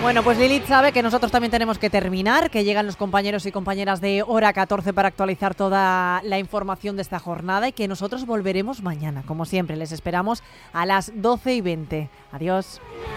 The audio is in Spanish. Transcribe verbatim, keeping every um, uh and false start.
Bueno, pues Lilith sabe que nosotros también tenemos que terminar, que llegan los compañeros y compañeras de Hora catorce para actualizar toda la información de esta jornada y que nosotros volveremos mañana. Como siempre, les esperamos a las doce y veinte. Adiós.